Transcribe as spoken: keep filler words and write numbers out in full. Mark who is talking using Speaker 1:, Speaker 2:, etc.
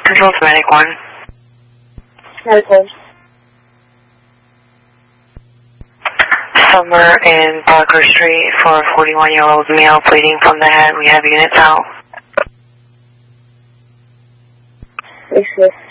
Speaker 1: Control to Medic one.
Speaker 2: Medical.
Speaker 1: Summer in Parker Street for a forty-one-year-old male bleeding from the head. We have units out.
Speaker 2: Yes, yes.